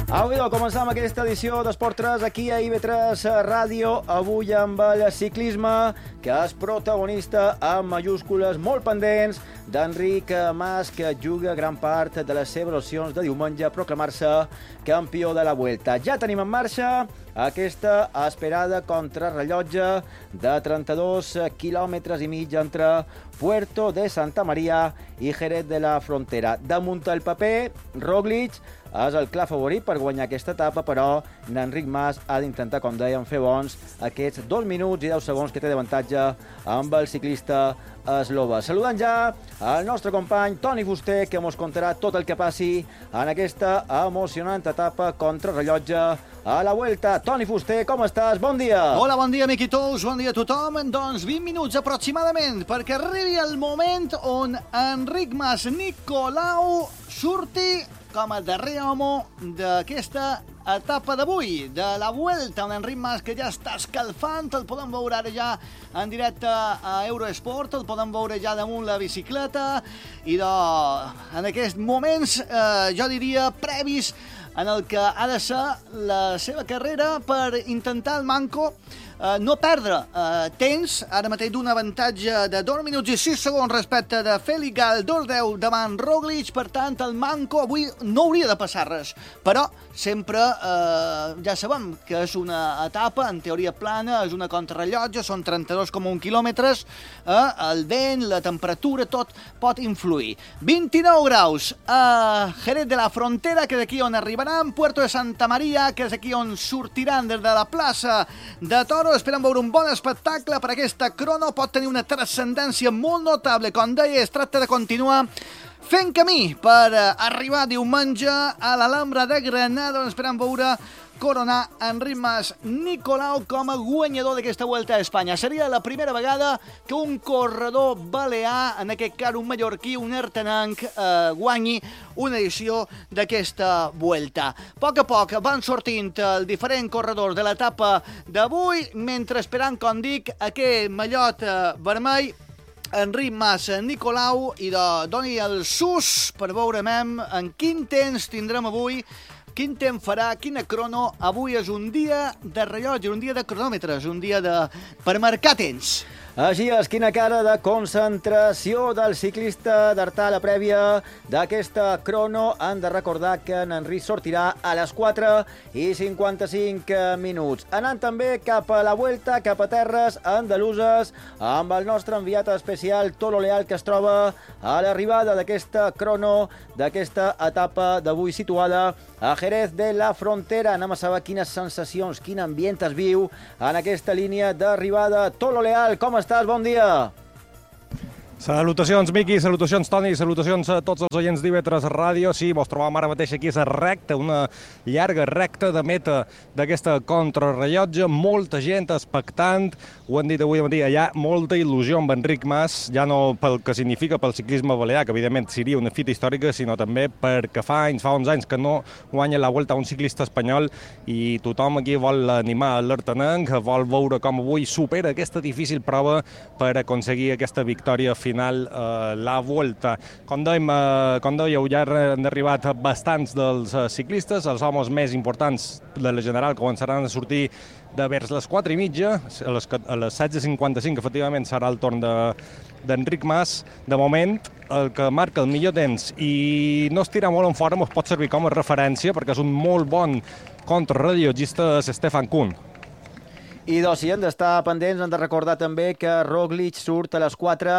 Avui començam aquesta edició d'Esport 3 aquí a IB3 Ràdio, avui amb el ciclisme, que és protagonista amb majúscules molt pendents d'Enric Mas, que juga gran part de les seves opcions de diumenge a proclamar-se campió de la Vuelta. Ja tenim en marxa aquesta esperada contrarrellotge de 32 quilòmetres i mig entre Puerto de Santa Maria i Jerez de la Frontera. Damunt el paper, Roglic és el clar favorit per guanyar aquesta etapa, però Enric Mas ha d'intentar, com dèiem, fer bons aquests 2 minuts i 10 segons que té d'avantatge amb el ciclista eslova. Saludant ja el nostre company Toni Fuster, que ens contarà tot el que passi en aquesta emocionant etapa contrarrellotge a la Vuelta. Toni Fuster, com estàs? Bon dia! Hola, bon dia, Miquitous, bon dia a tothom. Doncs 20 minuts aproximadament perquè arribi el moment on Enric Mas Nicolau surti com a darrer home d'aquesta etapa d'avui, de la Vuelta, on Enric Mas, que ja està escalfant, el podem veure ara ja en directe a Eurosport, el podem veure ja damunt la bicicleta, i en aquests moments, jo diria, previs en el que ha de ser la seva carrera per intentar el manco no perdre temps, ara mateix d'un avantatge de 2 minuts i 6 segons respecte de Félix Gall, 2:10 davant Roglic, per tant el manco avui no hauria de passar res, però sempre ja sabem que és una etapa en teoria plana, és una contrarrellotge, són 32,1 quilòmetres, el vent, la temperatura, tot pot influir. 29 graus a Jerez de la Frontera, que és aquí on arribaran, Puerto de Santa Maria, que és aquí on sortiran des de la plaça de Toros. Esperem veure un bon espectacle per aquesta crono, pot tenir una transcendència molt notable, com deia, es tracta de continuar fent camí per arribar diumenge a l'Alhambra de Granada, on esperem veure coronar Enric Mas Nicolau com a guanyador d'aquesta Vuelta a Espanya. Seria la primera vegada que un corredor balear, en aquest cas un mallorquí, un artenanc, guanyi una edició d'aquesta Vuelta. A poc van sortint els diferents corredors de l'etapa d'avui, mentre esperant, com dic, aquest mallot vermell, Enric Mas Nicolau, i doni el sus per veure en quin temps tindrem avui, quin temps farà, quina crono. Avui és un dia de rellotge, un dia de cronòmetres, un dia per marcar temps. Així és, quina cara de concentració del ciclista d'Artà a la prèvia d'aquesta crono. Han de recordar que en Enric sortirà a les 4:55 minuts. Anant també cap a la Vuelta, cap a terres andaluses, amb el nostre enviat especial Tolo Leal, que es troba a l'arribada d'aquesta crono, d'aquesta etapa d'avui situada a Jerez de la Frontera. Anem a saber quines sensacions, quin ambient es viu en aquesta línia d'arribada. Tolo Leal, com estàs? Bon dia! Salutacions, Miqui, salutacions, Toni, salutacions a tots els oients d'IB3 Ràdio. Sí, vos trobam ara mateix aquí a la recta, una llarga recta de meta d'aquesta contrarrellotge. Molta gent expectant, ho han dit avui al matí, hi ha molta il·lusió amb Enric Mas, ja no pel que significa pel ciclisme balear, que evidentment seria una fita històrica, sinó també perquè fa 11 anys que no guanya la Vuelta a un ciclista espanyol, i tothom aquí vol animar l'Artenenc, vol veure com avui supera aquesta difícil prova per aconseguir aquesta victòria final la Vuelta. Com dèieu, ja han arribat bastants dels ciclistes, els homes més importants de la general començaran a sortir de vers les 4:30, a les 16:55 efectivament serà el torn d'Enric Mas. De moment, el que marca el millor temps i no es tira molt en fora, ens pot servir com a referència perquè és un molt bon contrarrellotgista, és Stefan Kuhn. I si hem d'estar pendents, hem de recordar també que Roglic surt a les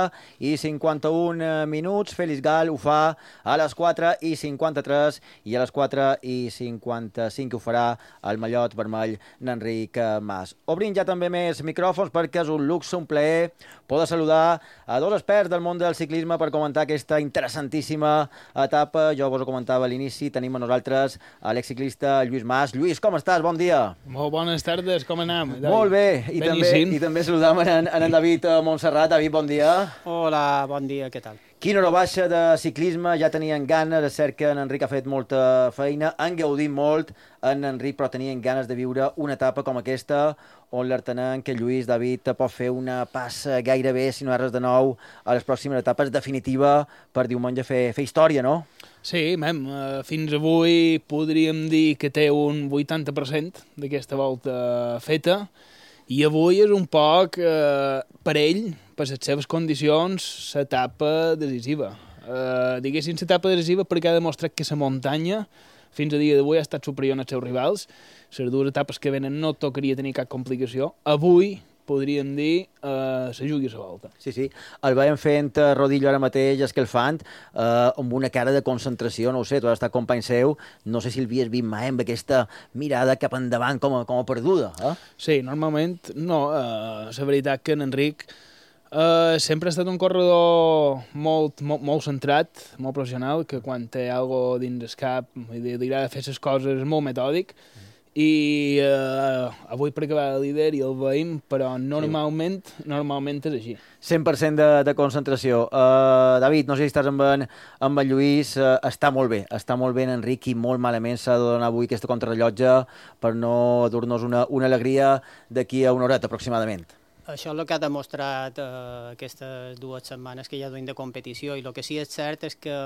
4:51 minuts, Félix Gall ho fa a les 4:53 i a les 4:55 ho farà el mallot vermell d'Enric Mas. Obrim ja també més micròfons perquè és un luxe, un plaer poder saludar a dos experts del món del ciclisme per comentar aquesta interessantíssima etapa. Jo vos ho comentava a l'inici, tenim a nosaltres l'exciclista Lluís Mas. Lluís, com estàs? Bon dia. Molt bones tardes, com anem? Molt bé, i també saludam en David Montserrat. David, bon dia. Hola, bon dia, què tal? Quina hora baixa de ciclisme, ja tenien ganes, és cert que en Enric ha fet molta feina, han gaudit molt en Enric, però tenien ganes de viure una etapa com aquesta, on l'artenent que Lluís David pot fer una passa gairebé, si no hi ha res de nou, a les pròximes etapes, definitiva per diumenge fer història, no? Sí, fins avui podríem dir que té un 80% d'aquesta volta feta, i avui és un poc per ell, per les seves condicions, l'etapa decisiva. Diguéssim, l'etapa decisiva perquè ha demostrat que la muntanya fins a dia d'avui ha estat superior als seus rivals. Les dues etapes que venen no tocaria tenir cap complicació. Avui podríem dir se jugui a la volta. Sí. El veiem fent rodillo ara mateix, escalfant, amb una cara de concentració, no ho sé, tu has estat company seu, no sé si el havies vist mai amb aquesta mirada cap endavant com a perduda. Sí, normalment no. La veritat que en Enric sempre ha estat un corredor molt centrat, molt professional, que quan té alguna cosa dins el cap li agrada fer les coses molt metòdic, i avui perquè va de líder i el veiem, però normalment és així. 100% de concentració. David, no sé si estàs amb en Lluís, està molt bé en Enric i molt malament s'ha de donar avui aquesta contrarrellotge per no dur-nos una alegria d'aquí a una horeta aproximadament. Això és el que ha demostrat aquestes 2 setmanes que ja duim de competició, i el que sí és cert és que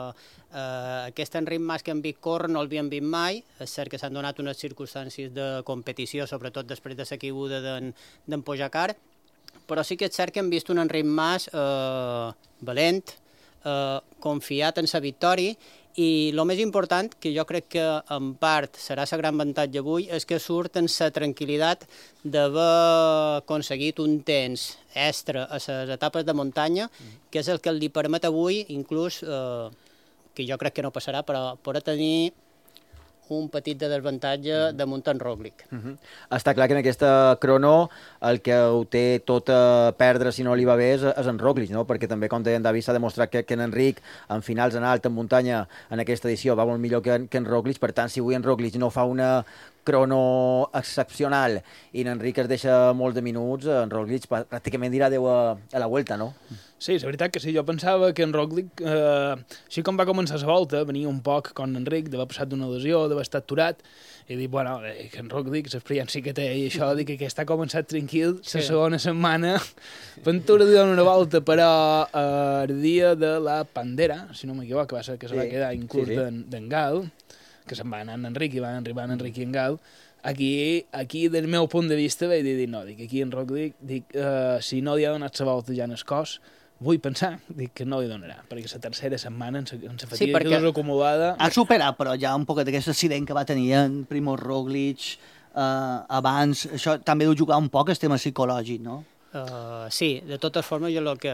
aquest Enric Mas que hem vist córrer no l'havíem vist mai. És cert que s'han donat unes circumstàncies de competició, sobretot després de la caiguda d'en Pogačar, però sí que és cert que hem vist un Enric Mas valent, confiat en la victòria, i el més important, que jo crec que en part serà la gran avantatge avui, és que surt amb la tranquil·litat d'haver aconseguit un temps extra a les etapes de muntanya, que és el que li permet avui, inclús, que jo crec que no passarà, però poder tenir un petit de desavantatge damunt en Roglic. Està clar que en aquesta crono el que ho té tot a perdre si no li va bé és en Roglic, no? Perquè també, com deia en David, s'ha demostrat que en Enric, en finals en alt, en muntanya, en aquesta edició va molt millor que en Roglic. Per tant, si avui en Roglic no fa una crono excepcional i en Enric es deixa molts de minuts, en Roglic pràcticament dirà adeu a la Vuelta, no? Sí, és veritat que sí. Jo pensava que en Roglic, així com va començar la volta, venia un poc com en Enric, d'haver passat d'una lesió, d'haver estat aturat, i dic, bueno, que en Roglic, l'experiència que té i això, dic que està començat tranquil, la segona setmana, Ventura li dona una volta, però el dia de la Pandera, si no m'equivoco, va ser que se va quedar inclús d'en Gal, que se'n va anar en Enric i van arribar en Enric i en Gal. Aquí, del meu punt de vista, vaig dir, no, aquí en Roglic, si no li ha donat la volta ja en el cos, vull pensar que no li donarà, perquè la tercera setmana, en la fatiga que és acumulada... Ha superat, però ja un poquet d'aquest accident que va tenir en Primož Roglic abans, això també deu jugar un poc el tema psicològic, no? Sí, de totes formes, jo el que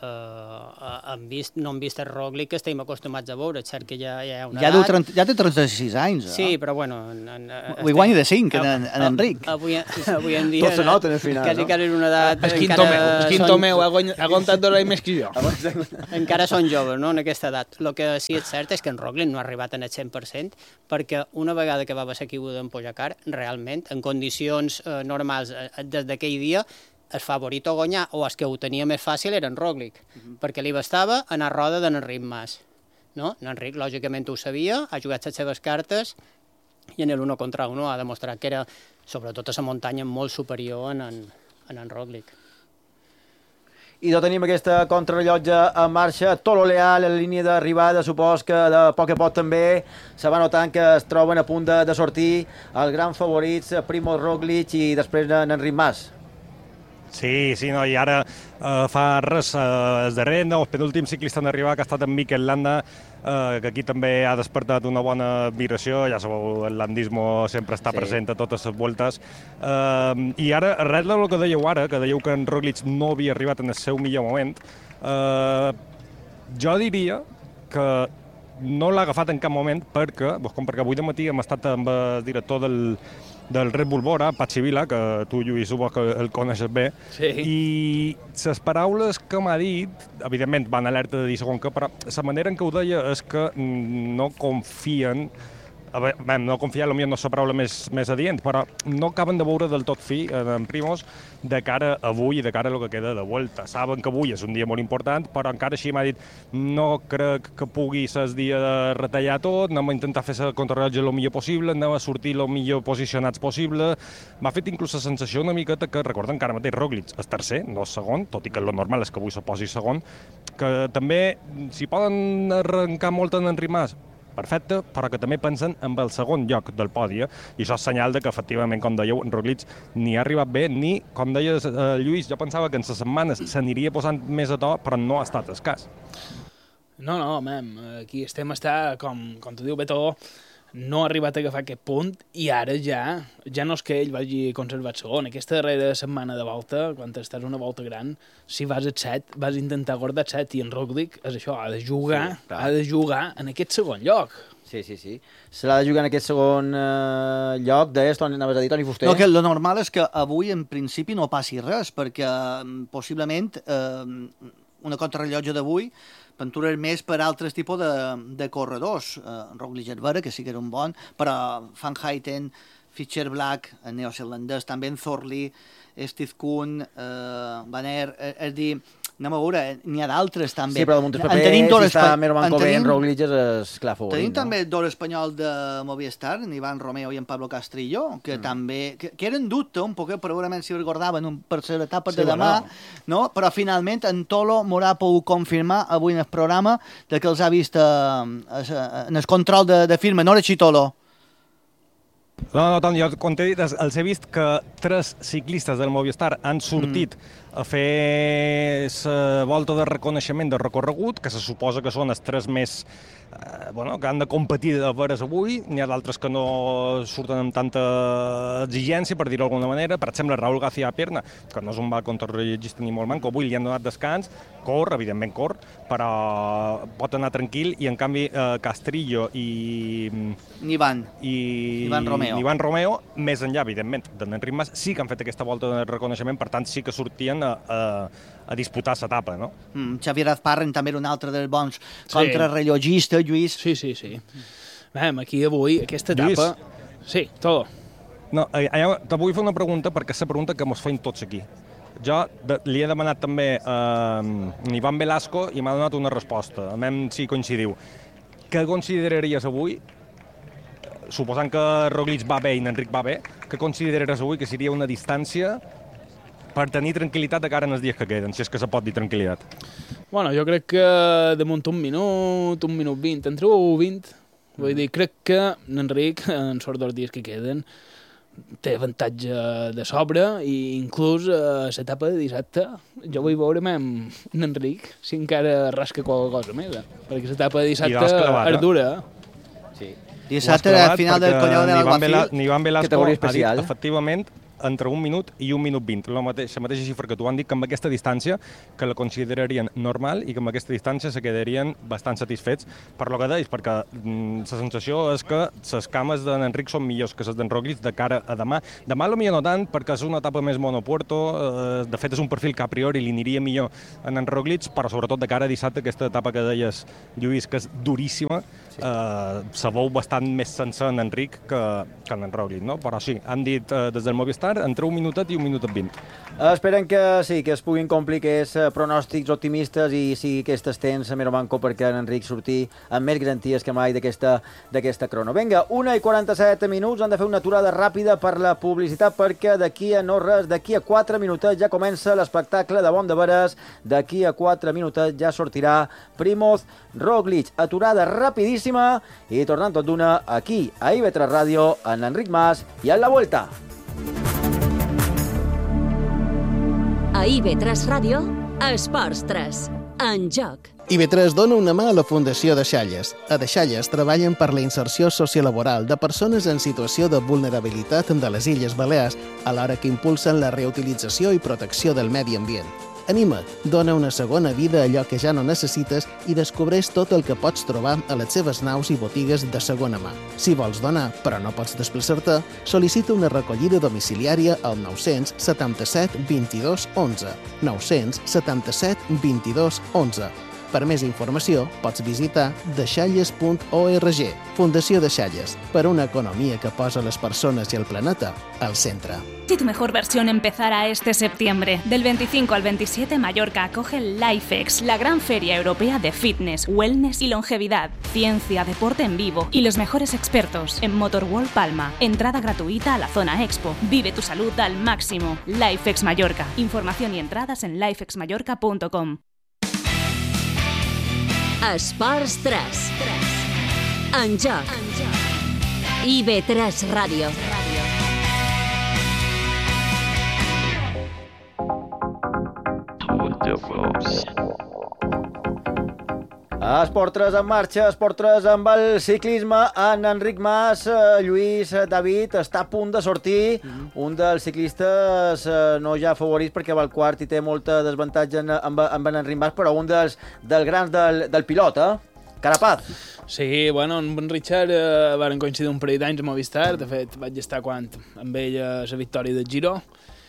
no hem vist el Roglic que estem acostumats a veure, és cert que ja hi ha una edat... Ja té 36 anys, Sí, però bueno... Avui guanya de 5, en Enric. Avui en dia... Tot se nota en el final, no? Quasi és una edat... El quinto meu, ha aguantat 2 anys més que jo. Encara són joves, no?, en aquesta edat. El que sí és cert és que en Roglic no ha arribat en el 100%, perquè una vegada que va haver la caiguda d'en Pogačar, realment, en condicions normals, des d'aquell dia, el favorit a guanyar, o el que ho tenia més fàcil, era en Roglic, perquè li bastava anar a roda d'en Enric Mas. No? En Enric, lògicament, ho sabia, ha jugat les seves cartes, i en l'1 contra 1 ha demostrat que era, sobretot a la muntanya, molt superior en en Roglic. I no tenim aquesta contrarrellotge en marxa, Tolo Leal, en la línia d'arribada, supos que de poc a poc també se va notant que es troben a punt de sortir els grans favorits, Primož Roglic i després en Enric Mas. Sí, no, i ara fa res, el darrer, el penúltim ciclista en arribar, que ha estat en Mikel Landa, que aquí també ha despertat una bona admiració, ja sabeu, el landismo sempre està present a totes les voltes. I ara, res del que dèieu ara, que dèieu que en Roglic no havia arribat en el seu millor moment, jo diria que no l'ha agafat en cap moment perquè avui de matí hem estat amb el director del Red Bull Bora, Patxi Vila, que tu, Lluís, suposo que el coneixes bé, i les paraules que m'ha dit, evidentment van alerta de dir segon que, però la manera en què ho deia és que no confien no confiar, potser no és la paraula més adient, però no acaben de veure del tot fi en Primoz de cara a avui i de cara a el que queda de Vuelta. Saben que avui és un dia molt important, però encara així m'ha dit no crec que pugui ser el dia de retallar tot, anem a intentar fer la contrarrellotge el millor possible, anem a sortir el millor posicionats possible. M'ha fet inclús la sensació una miqueta que, recorden que ara mateix Roglic és tercer, no és segon, tot i que el normal és que avui se posi segon, que també, si poden arrencar molt en Enric Mas, perfecte, però que també pensen en el segon lloc del podi, i això és senyal de que, efectivament, com dèieu, en Roglic ni ha arribat bé, ni, com deies, Lluís, jo pensava que en les setmanes s'aniria posant més a to, però no ha estat el cas. No, aquí estem com tu diu Beto, no ha arribat a agafar aquest punt i ara ja no és que ell vagi conservat segon. Aquesta darrera setmana de volta, quan estàs una volta gran, si vas a 7, vas intentar guardar 7, i en Roglic és això, ha de jugar en aquest segon lloc. Sí. Se l'ha de jugar en aquest segon lloc. Deies, anaves a dir, Toni Fuster? No, que el normal és que avui, en principi, no passi res, perquè possiblement una contrarrellotge d'avui aventurar més per altres tipus de corredors. Roglic és vera, que sí que era un bon, però Van Huyten, Fischer Black, el neozelandès, també en Thorley, Steve Kuhn, Van Aert, és dir, anem a veure, n'hi ha d'altres també. Sí, però damunt del paper, si està Meromanco bé, en Roglic és clar favorit. Tenim també el d'or espanyol de Movistar, en Iván Romeo i en Pablo Castrillo, que també, que eren dubte un poquet, però segurament si recordaven per les etapes de demà, no? Però finalment en Tolo m'haurà pogut confirmar avui en el programa que els ha vist en el control de firma, no era Tolo. No, Toni, jo quan t'he dit, els he vist que 3 ciclistes del Movistar han sortit a fer la volta de reconeixement de recorregut, que se suposa que són els 3 més que han de competir de veres avui. N'hi ha d'altres que no surten amb tanta exigència, per dir-ho d'alguna manera. Per exemple, Raúl García Pierna, que no és un contrarrellotgista ni molt manco, avui li han donat descans, evidentment corre, però pot anar tranquil, i en canvi Castrillo i Iván Romeo, més enllà, evidentment, d'Enric Mas, sí que han fet aquesta volta de reconeixement, per tant sí que sortien a disputar l'etapa, no? Xavier Azparren també era un altre dels bons contrarrellogistes, Lluís. Sí. Aquí avui, aquesta etapa... Lluís. Sí, todo. No, te vull fer una pregunta, perquè és la pregunta que mos feim tots aquí. Jo li he demanat també a Ivan Velasco i m'ha donat una resposta. A mi si coincidiu. Què consideraries avui, suposant que Roglic va bé i Enric va bé, què consideraries avui que seria una distància per tenir tranquil·litat de cara en els dies que queden, si és que se pot dir tranquil·litat? Bueno, jo crec que damunt un minut 20, entre 1 i 20, vull dir, crec que Enric, en sort dels dies que queden, té avantatge de sobre, i inclús a l'etapa de dissabte jo vull veure amb Enric si encara rasca qualque cosa més, perquè l'etapa de dissabte és dura. Sí. Dissabte al final del Collao de l'Alguacil. Iván Velasco ha dit, efectivament, entre 1 minut i 1 minut 20, la mateixa xifra que tu han dit, que amb aquesta distància que la considerarien normal i que amb aquesta distància se quedarien bastant satisfets per lo que deis, perquè la sensació és que les cames d'Enric són millors que les d'en Roglic de cara a demà. Demà potser no tant, perquè és una etapa més monopuerto, de fet és un perfil que a priori li aniria millor en Roglic, però sobretot de cara a dissabte, aquesta etapa que deies, Lluís, que és duríssima, se veu bastant més sencer en Enric que en Roglic, no? Però sí, han dit des del Movistar entre 1 minutet i 1 minutet 20. Esperen que sí, que es puguin complir aquests pronòstics optimistes i sí que estes tens a Meromanco perquè en Enric surti amb més garanties que mai d'aquesta crono. Vinga, 1:47 minuts, han de fer una aturada ràpida per la publicitat perquè d'aquí a no res, d'aquí a 4 minutets ja comença l'espectacle de Bon de Veres, d'aquí a 4 minutets ja sortirà Primoz Roglic. Aturada rapidíssima i tornant tot d'una aquí a IB3 Ràdio, en Enric Mas i en La Vuelta. A IB3 Ràdio, Esports 3, en joc. IB3 dona una mà a la Fundació Deixalles. A Deixalles treballen per la inserció sociolaboral de persones en situació de vulnerabilitat de les Illes Balears, alhora que impulsen la reutilització i protecció del medi ambient. Anima't, dona una segona vida a allò que ja no necessites i descobreix tot el que pots trobar a les seves naus i botigues de segona mà. Si vols donar, però no pots desplaçar-te, sol·licita una recollida domiciliària al 977 22 11. 977 22 11. Per més informació, pots visitar deixalles.org. Fundació Deixalles, per una economia que posa les persones i el planeta al centre. Si tu mejor versión empezara este septiembre, del 25 al 27, Mallorca acoge el LifeX, la gran feria europea de fitness, wellness y longevidad, ciencia, deporte en vivo y los mejores expertos en Motorworld Palma. Entrada gratuita a la zona Expo. Vive tu salud al máximo. LifeX Mallorca. Información y entradas en lifexmallorca.com. Esports 3. En joc. IB3 Ràdio. Esport 3 en marxa, Esport 3 amb el ciclisme, en Enric Mas, Lluís, David, està a punt de sortir, un dels ciclistes no ja favorits perquè va al quart i té molta desavantatge amb en Enric Mas, però un dels grans del pilot, Carapaz. Sí, bueno, amb en Richard van coincidir un parell d'anys a Movistar, de fet vaig estar amb ell a la victòria del Giro,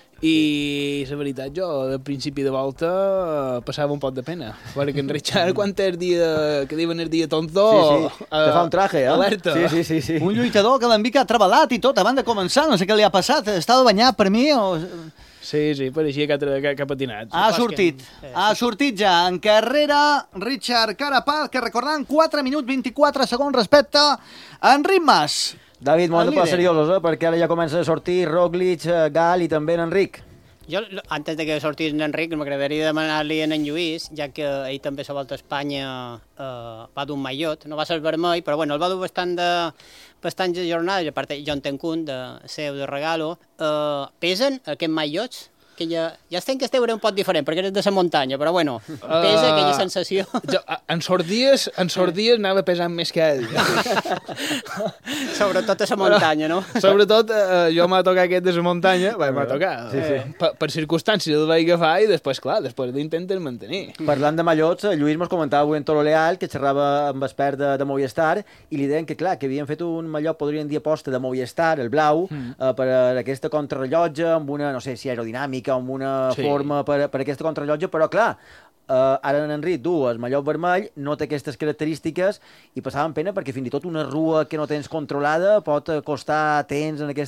i la veritat, jo al principi de volta passava un poc de pena, perquè en Richard quan té el dia, que diuen el dia tonto, te fa un traje, alerta. Sí. Un lluitador que l'envica trebalat i tot, abans de començar, no sé què li ha passat, estava banyat per mi o... Sí, pareixia que ha patinat. Ha sortit ja en carrera Richard Carapaz, que recordant 4 minuts 24 segons respecte a Enric Mas. David, moment de posar seriosos, perquè ara ja comença a sortir Roglic, Gal i també en Enric. Jo, antes de que sortís en Enric, m'agradaria demanar-li a en Lluís, ja que ell també a la Volta a Espanya va dur un maillot, no va ser vermell, però bueno, el va dur bastants jornades, a part jo en tenc un de seu de regalo. Pesen aquests maillots? Que ja estem que esteu un pot diferent, perquè eres de la muntanya, però bueno, pesa aquella sensació. Jo, en sort dies anava pesant més que ell. Sobretot a la muntanya, no? Sobretot, jo m'ha tocat aquest de la muntanya, m'ha tocat. Per circumstàncies el vaig agafar i després, clar, després l'intentes mantenir. Parlant de mallots, Lluís mos comentava avui en Toro Leal, que xerrava amb expert de Movistar, i li deien que, clar, que havien fet un mallot, podrien dir aposta de Movistar, el blau, per aquesta contrarrellotge, amb una, no sé si aerodinàmica, amb una forma per aquesta contrarrellotge, però clar, ara en Enric du el mallot vermell, no té aquestes característiques i passaven pena perquè fins i tot una rua que no tens controlada pot costar temps en aquesta